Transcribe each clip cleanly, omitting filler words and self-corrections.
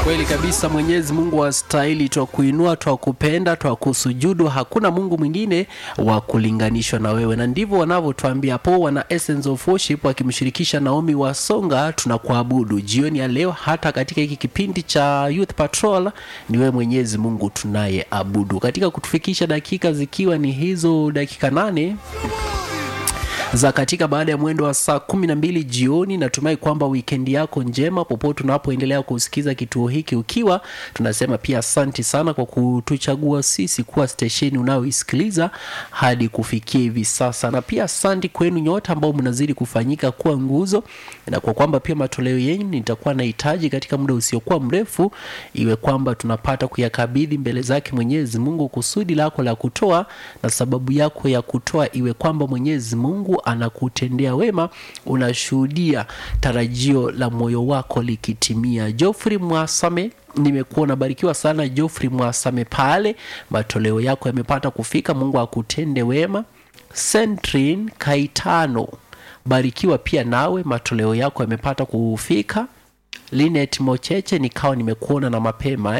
Kweli kabisa, Mwenyezi Mungu astahili twakuinua, twakupenda, twakusujudu. Hakuna Mungu mwingine wa kulinganishwa na wewe. Na ndivyo wanavyotuambia hapo wana Essence of Worship wakimshirikisha Naomi Wasonga. Tunakuabudu jioni ya leo, hata katika hiki kipindi cha Youth Patrol ni wewe Mwenyezi Mungu tunayeabudu. Katika kutufikisha dakika zikiwa ni hizo dakika 8 za katika baada ya mwendo wa saa 12 jioni. Natumai kwamba weekend yako njema popote unapoendelea kusikiza kituo hiki ukiwa. Tunasema pia asante sana kwa kutuchagua sisi kuwa station unaoisikiliza hadi kufikia hivi sasa. Na pia asante kwenu nyote ambao mnazidi kufanyika kuwa nguzo, na kwa kwamba pia matoleo yenu nitakuwa nahitaji katika muda usiokuwa mrefu, iwe kwamba tunapata kuyakabidhi mbele zake Mwenyezi Mungu. Kusudi lako la kutoa na sababu yako ya kutoa iwe kwamba Mwenyezi Mungu anakutendea wema, unashuhudia tarajio la moyo wako likitimia. Geoffrey Mwasame, nimekuona, barikiwa sana Geoffrey Mwasame pale, matoleo yako yamepata kufika, Mungu akutende wema. Centrin Kaitano, barikiwa pia nawe, matoleo yako yamepata kufika. Linet Mocheche, nikao nimekuona na mapema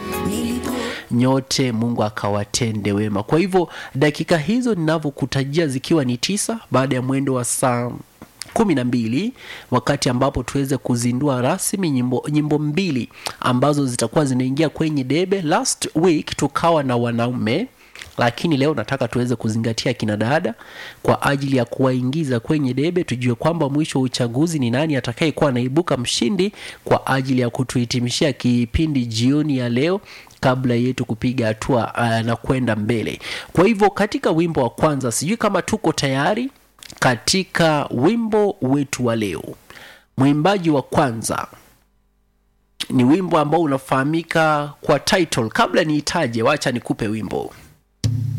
nyote Mungu akawatende wema. Kwa hivyo dakika hizo ninavyokutajia zikiwa ni 9 baada ya mwendo wa saa 12, wakati ambapo tuweze kuzindua rasmi nyimbo mbili ambazo zitakuwa zinaingia kwenye debe. Last week tukawa na wanaume, lakini leo nataka tuweze kuzingatia kina dada kwa ajili ya kuwaingiza kwenye debe, tujue kwamba mwisho wa uchaguzi ni nani atakayekuwa anaibuka mshindi kwa ajili ya kutuhitimishia kipindi jioni ya leo kabla yetu kupiga hatua na kwenda mbele. Kwa hivyo katika wimbo wa kwanza, sijui kama tuko tayari katika wimbo wetu wa leo. Mwimbaji wa kwanza ni wimbo ambao unafahamika kwa title. Kabla niitaje, wacha nikupe wimbo.